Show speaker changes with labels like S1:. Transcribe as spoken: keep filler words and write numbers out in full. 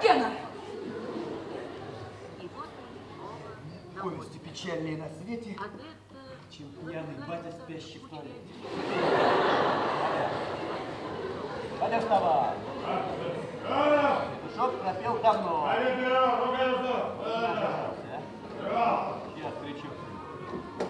S1: Гена!
S2: Повести печальные на свете, чем пьяный батя, спящий в туалете. Батя, вставай! Петушок пропел давно.